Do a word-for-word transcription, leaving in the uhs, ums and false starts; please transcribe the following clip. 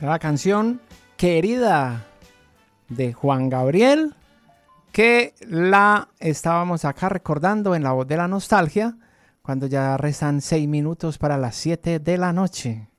La canción Querida de Juan Gabriel, que la estábamos acá recordando en La Voz de la Nostalgia, cuando ya restan seis minutos para las siete de la noche.